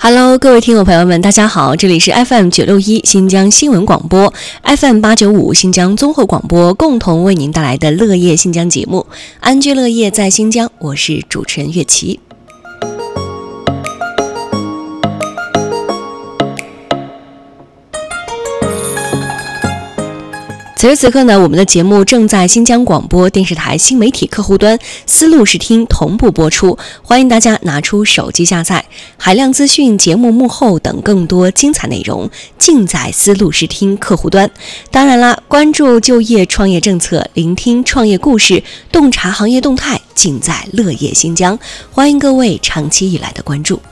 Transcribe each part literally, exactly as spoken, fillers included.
Hello， 各位听友朋友们，大家好，这里是 F M 九六一新疆新闻广播 ，F M 八九五新疆综合广播共同为您带来的乐业新疆节目，安居乐业在新疆，我是主持人岳琪。此时此刻呢，我们的节目正在新疆广播电视台新媒体客户端丝路视听同步播出，欢迎大家拿出手机下载。海量资讯、节目幕后等更多精彩内容，尽在丝路视听客户端。当然啦，关注就业创业政策，聆听创业故事，洞察行业动态，尽在乐业新疆。欢迎各位长期以来的关注。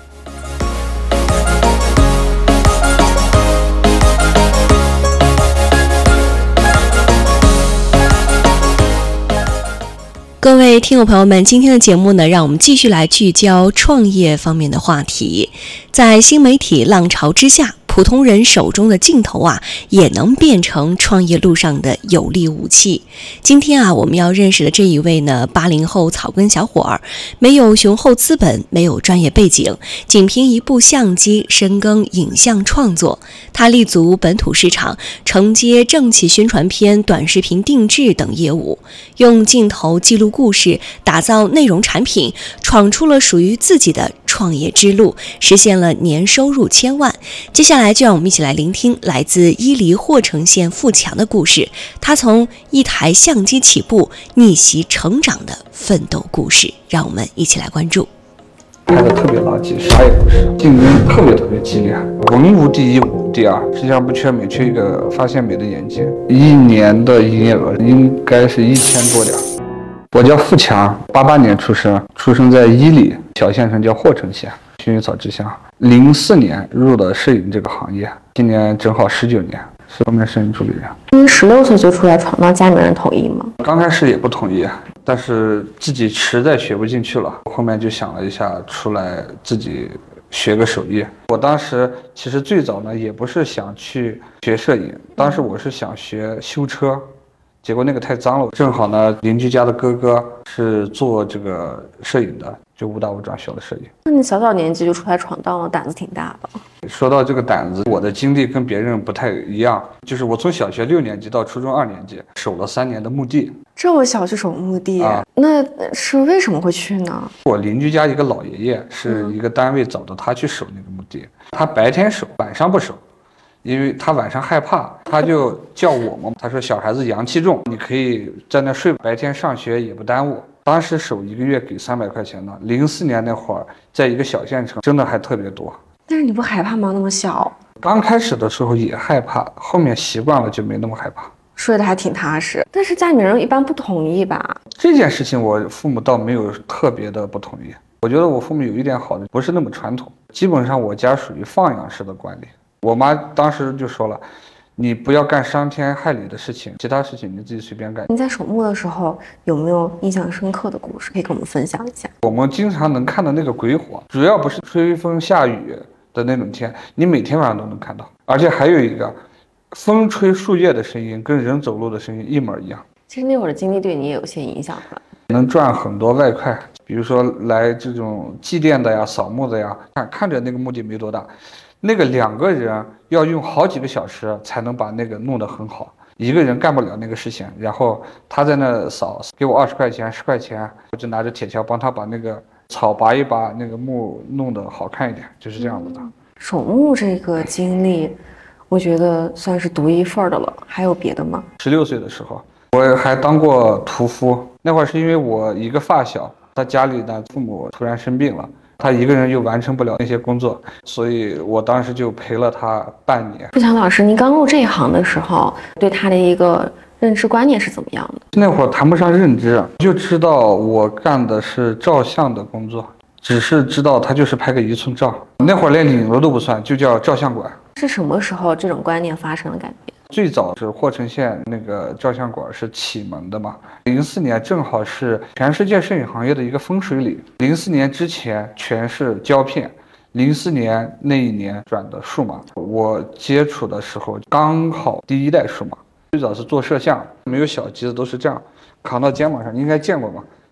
各位听友朋友们，今天的节目呢，让我们继续来聚焦创业方面的话题。在新媒体浪潮之下，普通人手中的镜头啊，也能变成创业路上的有力武器。今天啊，我们要认识的这一位呢，八零后草根小伙儿，没有雄厚资本，没有专业背景，仅凭一部相机深耕影像创作。他立足本土市场，承接政企宣传片、短视频定制等业务，用镜头记录故事，打造内容产品，闯出了属于自己的创业之路，实现了年收入千万。接下来就让我们一起来聆听来自伊犁霍城县富强的故事，他从一台相机起步，逆袭成长的奋斗故事，让我们一起来关注。 拍的特别垃圾，啥也不是，竞争特别特别激烈，文无第一，武无第二，实际上不缺美，缺一个发现美的眼睛。一年的营业额应该是一千多点。我叫富强，八八年出生，出生在伊犁小县城叫霍城县薰衣草之乡。零四年入了摄影这个行业，今年正好十九年，是方面摄影助理人。 您十六岁就出来闯荡，家里人同意吗？ 刚开始也不同意，但是自己实在学不进去了，后面就想了一下，出来自己学个手艺。我当时其实最早呢，也不是想去学摄影，当时我是想学修车。结果那个太脏了，正好呢，邻居家的哥哥是做这个摄影的，就误打误撞学了摄影。 那你小小年纪就出来闯荡了，胆子挺大的。 说到这个胆子，我的经历跟别人不太一样，就是我从小学六年级到初中二年级，守了三年的墓地。 这么小就守墓地， 啊、 那是为什么会去呢？ 我邻居家一个老爷爷是一个单位找的他去守那个墓地，他白天守，晚上不守。因为他晚上害怕，他就叫我们，他说小孩子阳气重，你可以在那睡，白天上学也不耽误。当时守一个月给三百块钱呢，零四年那会儿，在一个小县城，真的还特别多。 但是你不害怕吗？那么小？ 刚开始的时候也害怕，后面习惯了就没那么害怕， 睡得还挺踏实。但是家里人一般不同意吧？ 这件事情我父母倒没有特别的不同意。我觉得我父母有一点好的，不是那么传统，基本上我家属于放养式的管理。我妈当时就说了，你不要干伤天害理的事情，其他事情你自己随便干。 你在守墓的时候有没有印象深刻的故事可以跟我们分享一下？ 我们经常能看到那个鬼火，主要不是吹风下雨的那种天，你每天晚上都能看到，而且还有一个风吹树叶的声音跟人走路的声音一模一样。 其实那会儿的经历对你也有些影响吧？ 能赚很多外快，比如说来这种祭奠的呀、扫墓的呀，看看着那个墓地没多大，那个两个人要用好几个小时才能把那个弄得很好，一个人干不了那个事情。然后他在那扫，给我二十块钱、十块钱，我就拿着铁锹帮他把那个草拔一拔，那个墓弄得好看一点，就是这样子的。 嗯、守墓这个经历，我觉得算是独一份的了。还有别的吗？ 十六岁的时候，我还当过屠夫，那会儿是因为我一个发小，他家里呢父母突然生病了。他一个人又完成不了那些工作，所以我当时就陪了他半年。富强老师，您刚入这一行的时候，对他的一个认知观念是怎么样的？ 那会儿谈不上认知，就知道我干的是照相的工作，只是知道他就是拍个一寸照。那会儿连领了都不算，就叫照相馆。 是什么时候这种观念发生了改变？ 最早是霍城县那个照相馆是启蒙的嘛，零四年正好是全世界摄影行业的一个分水岭。零四年之前全是胶片，零四年那一年转的数码。我接触的时候刚好第一代数码，最早是做摄像，没有小机子，都是这样扛到肩膀上，你应该见过吧？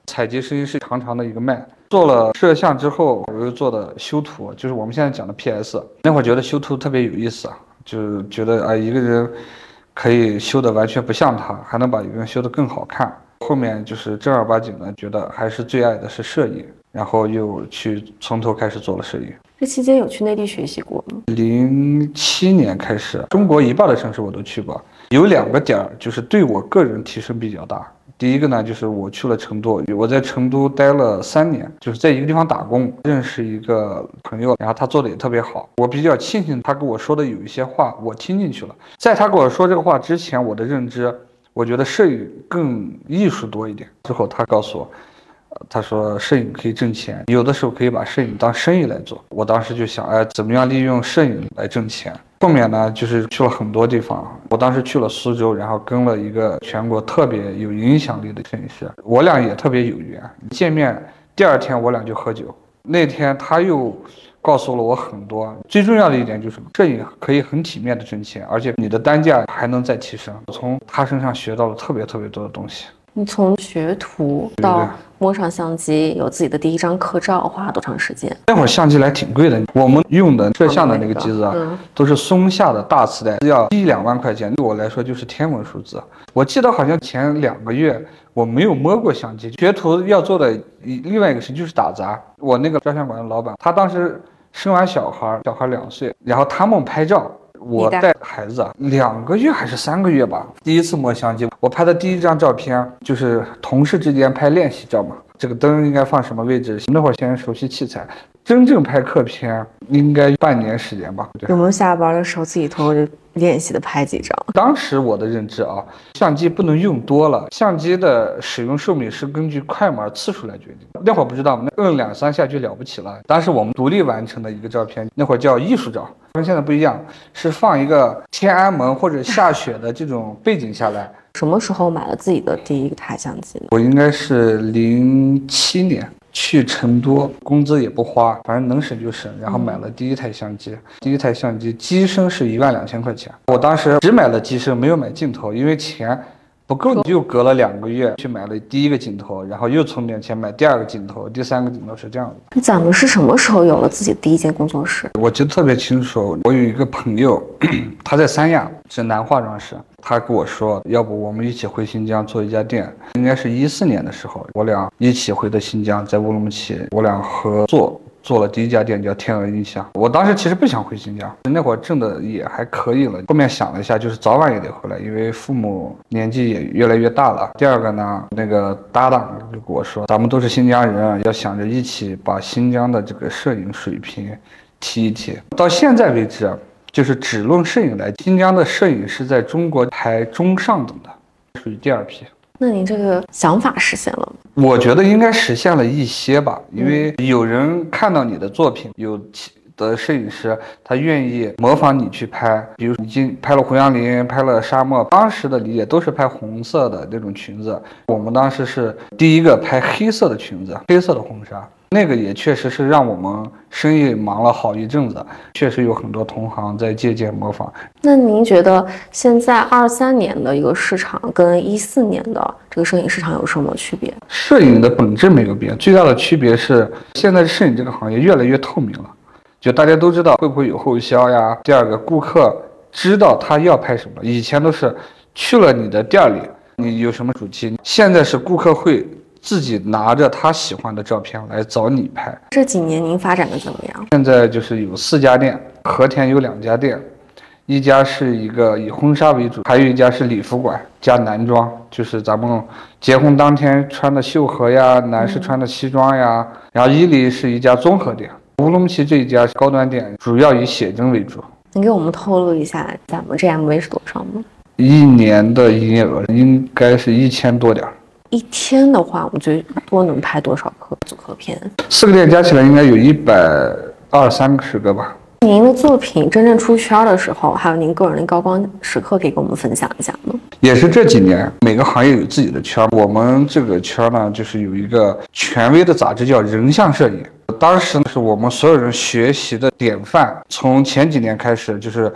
采集摄影师长长的一个脉。做了摄像之后，我又做的修图，就是我们现在讲的 P S。那会儿觉得修图特别有意思，就觉得啊，一个人可以修的完全不像他，还能把一个人修得更好看。后面就是正儿八经的，觉得还是最爱的是摄影，然后又去从头开始做了摄影。 这期间有去内地学习过吗？ 零七年开始，中国一半的城市我都去过，有两个点儿就是对我个人提升比较大。第一个呢，就是我去了成都，我在成都待了三年，就是在一个地方打工，认识一个朋友，然后他做的也特别好，我比较庆幸他跟我说的有一些话我听进去了。在他跟我说这个话之前，我的认知，我觉得摄影更艺术多一点。之后他告诉我，他说摄影可以挣钱，有的时候可以把摄影当生意来做。我当时就想，哎，怎么样利用摄影来挣钱？后面呢，就是去了很多地方。我当时去了苏州，然后跟了一个全国特别有影响力的摄影师，我俩也特别有缘。见面第二天，我俩就喝酒。那天他又告诉了我很多，最重要的一点就是摄影可以很体面的挣钱，而且你的单价还能再提升。我从他身上学到了特别特别多的东西。 你从学图到摸上相机，有自己的第一张客照，花了多长时间？ 那会儿相机来挺贵的，我们用的摄像的那个机子啊，嗯、都是松下的大磁带，要一两万块钱，对我来说就是天文数字。我记得好像前两个月我没有摸过相机。学图要做的另外一个事就是打杂。我那个照相馆的老板，他当时生完小孩，小孩两岁，然后他们拍照。我带孩子两个月还是三个月吧，第一次摸相机，我拍的第一张照片就是同事之间拍练习照嘛，这个灯应该放什么位置，那会儿先熟悉器材。真正拍客片应该半年时间吧。 有没有下班的时候自己偷着练习的拍几张？ 当时我的认知啊，相机不能用多了，相机的使用寿命是根据快门次数来决定的。那会儿不知道，摁两三下就了不起了。当时我们独立完成的一个照片，那会儿叫艺术照，跟现在不一样，是放一个天安门或者下雪的这种背景下来。 什么时候买了自己的第一台相机呢？ 我应该是零七年。去成都，工资也不花，反正能省就省，然后买了第一台相机。第一台相机机身是一万两千块钱，我当时只买了机身，没有买镜头，因为钱不够，就隔了两个月去买了第一个镜头，然后又充点钱买第二个镜头，第三个镜头是这样的。 你咱们是什么时候有了自己的第一间工作室？ 我记得特别清楚，我有一个朋友，他在三亚，是男化妆师。他跟我说，要不我们一起回新疆做一家店。应该是一四年的时候，我俩一起回的新疆，在乌鲁木齐，我俩合作做了第一家店，叫天鹅音像。我当时其实不想回新疆，那会儿挣的也还可以了。后面想了一下，就是早晚也得回来，因为父母年纪也越来越大了。第二个呢，那个搭档就跟我说，咱们都是新疆人，要想着一起把新疆的这个摄影水平提一提。到现在为止，就是只论摄影来，新疆的摄影是在中国排中上等的，属于第二批。 那您这个想法实现了吗？ 我觉得应该实现了一些吧，因为有人看到你的作品，有的摄影师他愿意模仿你去拍，比如已经拍了胡杨林，拍了沙漠，当时的理解都是拍红色的那种裙子，我们当时是第一个拍黑色的裙子，黑色的婚纱。那个也确实是让我们生意忙了好一阵子，确实有很多同行在借鉴模仿。 那您觉得现在二三年的一个市场跟一四年的这个摄影市场有什么区别？ 摄影的本质没有变，最大的区别是现在摄影这个行业越来越透明了，就大家都知道会不会有后销呀。第二个，顾客知道他要拍什么，以前都是去了你的店里，你有什么主题，现在是顾客会自己拿着他喜欢的照片来找你拍。 这几年您发展的怎么样？ 现在就是有四家店，和田有两家店，一家是一个以婚纱为主，还有一家是礼服馆加男装，就是咱们结婚当天穿的秀禾呀，男士穿的西装呀。嗯、然后伊犁是一家综合店，乌鲁木齐这一家高端店，主要以写真为主。 您给我们透露一下，咱们这 M V 是多少吗？ 一年的营业额应该是一千多点。 一天的话，我们最多能拍多少颗组合片？ 四个店加起来应该有一百二三十个吧。 您的作品真正出圈的时候，还有您个人的高光时刻，可以跟我们分享一下吗？ 也是这几年，每个行业有自己的圈。我们这个圈呢，就是有一个权威的杂志叫《人像摄影》，当时是我们所有人学习的典范。从前几年开始，就是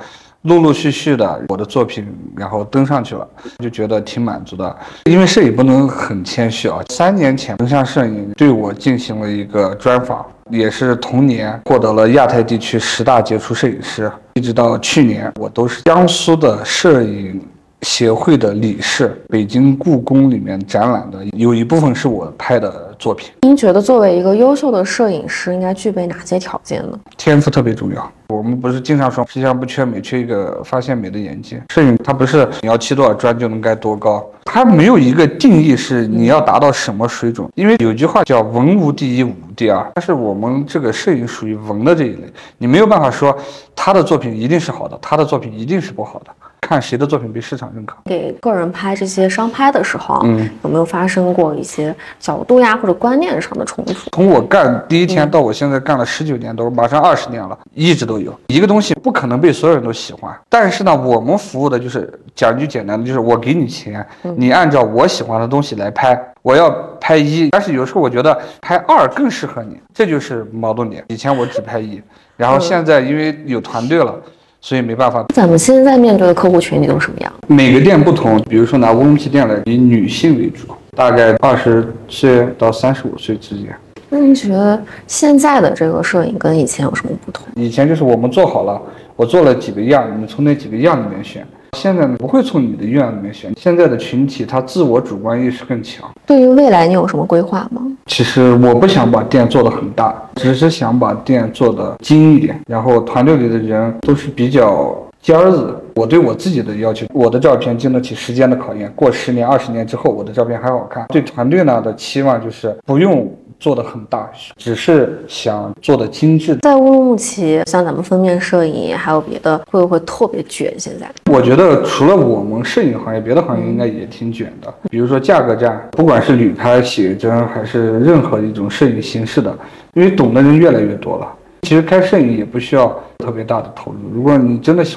陆陆续续的我的作品然后登上去了，就觉得挺满足的。因为摄影不能很谦虚啊，三年前人像摄影对我进行了一个专访，也是同年获得了亚太地区十大杰出摄影师，一直到去年我都是江苏的摄影协会的理事，北京故宫里面展览的有一部分是我拍的作品。 您觉得作为一个优秀的摄影师应该具备哪些条件呢？ 天赋特别重要。我们不是经常说世界上不缺美，缺一个发现美的眼睛。摄影它不是你要砌多少砖就能盖多高，它没有一个定义是你要达到什么水准。因为有句话叫文无第一，武无第二，但是我们这个摄影属于文的这一类，你没有办法说他的作品一定是好的，他的作品一定是不好的，看谁的作品被市场认可。 给个人拍这些商拍的时候， 嗯， 有没有发生过一些角度呀或者观念上的冲突？ 从我干第一天到我现在干了十九年，都马上二十年了，一直都有。一个东西不可能被所有人都喜欢，但是呢，我们服务的就是讲句简单的，就是我给你钱，你按照我喜欢的东西来拍。我要拍一，但是有时候我觉得拍二更适合你，这就是矛盾点。以前我只拍一，然后现在因为有团队了。所以没办法。 咱们现在面对的客户群体都是什么样？ 每个店不同，比如说拿乌鲁木齐店来，以女性为主，大概二十岁到三十五岁之间。 那您觉得现在的这个摄影跟以前有什么不同？ 以前就是我们做好了，我做了几个样，你们从那几个样里面选。现在呢，不会从你的样里面选。现在的群体，他自我主观意识更强。 对于未来，你有什么规划吗？ 其实我不想把店做得很大，只是想把店做得精一点。然后团队里的人都是比较尖子。我对我自己的要求，我的照片经得起时间的考验。过十年、二十年之后，我的照片还好看。对团队呢的期望就是不用做得很大，只是想做得精致。 在乌鲁木齐，像咱们封面摄影，还有别的，会不会特别卷？现在我觉得除了我们摄影行业，别的行业应该也挺卷的。比如说价格战，不管是旅拍、写真，还是任何一种摄影形式的，因为懂的人越来越多了。其实开摄影也不需要特别大的投入，如果你真的喜